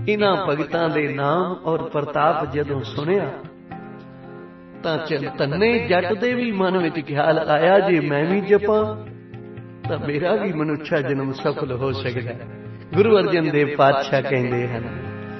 इन्हां भगतां दे नाम और प्रताप जदों सुनिया तां धन्ने जट दे भी मन विच ख्याल आया, जे मैं भी जपां तां मेरा भी मनुष्य जन्म सफल हो सकदा। गुरु अर्जन देव पातशाह कहंदे हन,